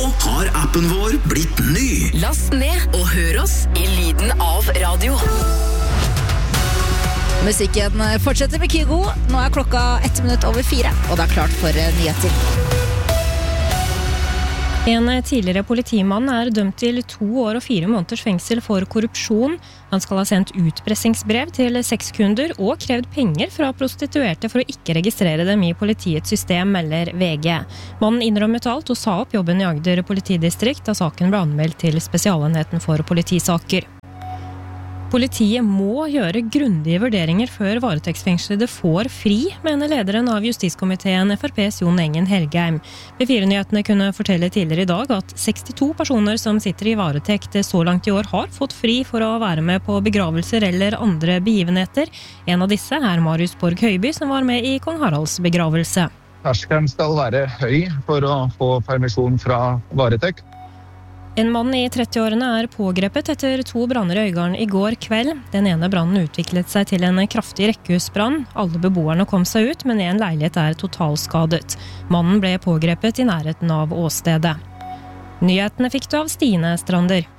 har appen vår blitt ny. Last ned og hør oss i lyden av radio. Musikken fortsetter med Kygo. Nå klokka 4:01, og det klart for nyheter. En tidligere politimann dømt til 2 år og 4 måneders fengsel for korrupsjon. Han skal ha sendt utpressingsbrev til sexkunder og krevd penger fra prostituerte for å ikke registrere dem i politiets system, melder VG. Mannen innrømmet alt og sa opp jobben i Agder politidistrikt da saken ble anmeldt til spesialenheten for politisaker. Politiet må gjøre grundige vurderinger før varetektsfengslede får fri, mener lederen av justiskomiteen FrPs Jon Engen Helgheim. B4-nyhetene kunne fortelle tidligere i dag at 62 personer som sitter i varetekt så langt i år har fått fri for å være med på begravelser eller andre begivenheter. En av disse Marius Borg Høiby, som var med i Kong Haralds begravelse. Terskelen skal være høy for å få permisjon fra varetekt. En mann i 30-årene pågrepet etter 2 branner i Øygarden i går kveld. Den ene brannen utviklet seg til en kraftig rekkehusbrann. Alle beboerne kom seg ut, men en leilighet totalskadet. Mannen ble pågrepet i nærheten av åstedet. Nyhetene fikk du av Stine Strander.